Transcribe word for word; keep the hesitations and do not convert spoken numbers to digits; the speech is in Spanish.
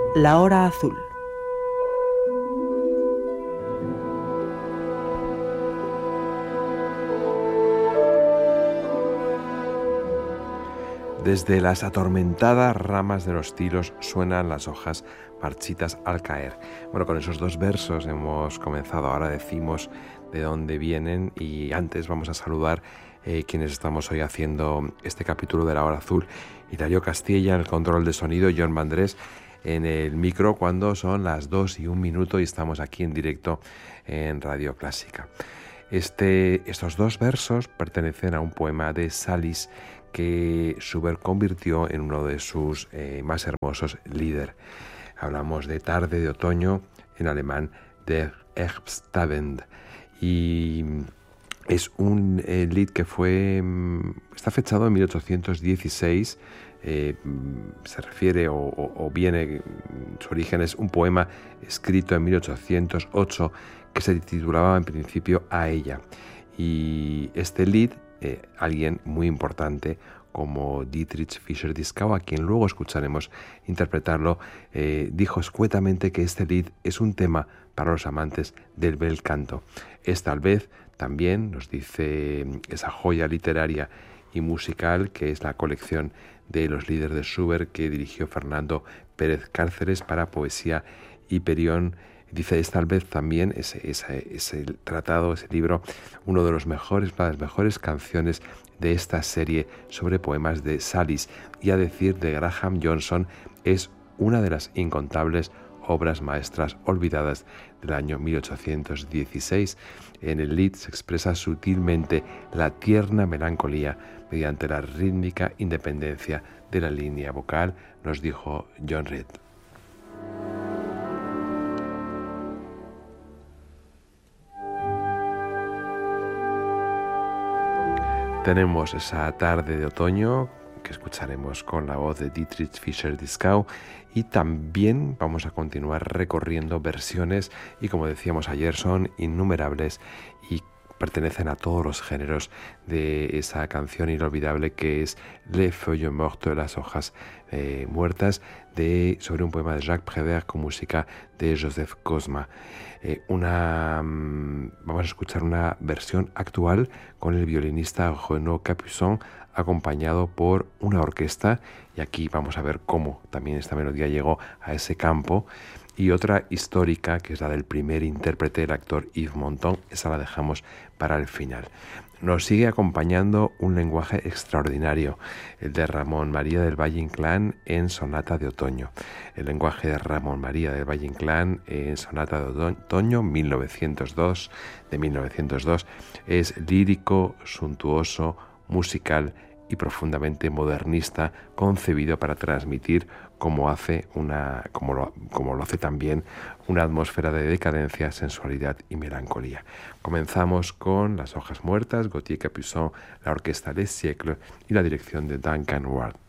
La hora azul. Desde las atormentadas ramas de los tilos suenan las hojas marchitas al caer. Bueno, con esos dos versos hemos comenzado. Ahora decimos de dónde vienen y antes vamos a saludar eh, quienes estamos hoy haciendo este capítulo de La Hora Azul. Hilario Castilla en el control de sonido, John Vandrés en el micro cuando son las dos y un minuto y estamos aquí en directo en Radio Clásica. Este, estos dos versos pertenecen a un poema de Salis que Schubert convirtió en uno de sus eh, más hermosos Lieder. Hablamos de tarde de otoño, en alemán der Herbstabend, y es un eh, Lied que fue está fechado en mil ochocientos dieciséis. Eh, se refiere o, o, o viene, su origen es un poema escrito en mil ochocientos ocho que se titulaba en principio A ella, y este Lied eh, alguien muy importante como Dietrich Fischer-Dieskau, a quien luego escucharemos interpretarlo, eh, dijo escuetamente que este Lied es un tema para los amantes del bel canto. Es tal vez también, nos dice esa joya literaria y musical que es la colección de los Lieder de Schubert que dirigió Fernando Pérez Cárceres para Poesía Hiperión. Dice, es tal vez también ese, ese, ese tratado, ese libro, uno de los mejores, una de las mejores canciones de esta serie sobre poemas de Salis, y a decir de Graham Johnson, es una de las incontables obras maestras olvidadas del año mil ochocientos dieciséis. En el Lied se expresa sutilmente la tierna melancolía mediante la rítmica independencia de la línea vocal, nos dijo John Reed. Tenemos esa tarde de otoño que escucharemos con la voz de Dietrich Fischer-Dieskau, y también vamos a continuar recorriendo versiones, y como decíamos ayer son innumerables y pertenecen a todos los géneros de esa canción inolvidable que es Les Feuilles Mortes, las hojas eh, muertas, de, sobre un poema de Jacques Prévert con música de Joseph Cosma. Eh, una, vamos a escuchar una versión actual con el violinista Renaud Capuçon, acompañado por una orquesta, y aquí vamos a ver cómo también esta melodía llegó a ese campo, y otra histórica que es la del primer intérprete, el actor Yves Montand. Esa la dejamos para el final. Nos sigue acompañando un lenguaje extraordinario, el de Ramón María del Valle-Inclán en Sonata de Otoño. El lenguaje de Ramón María del Valle-Inclán en Sonata de Otoño mil novecientos dos, de mil novecientos dos es lírico, suntuoso, musical y profundamente modernista, concebido para transmitir como hace una, como lo, como lo hace también una atmósfera de decadencia, sensualidad y melancolía. Comenzamos con Las hojas muertas, Gauthier Capuçon, la orquesta Les Siècles y la dirección de Duncan Ward.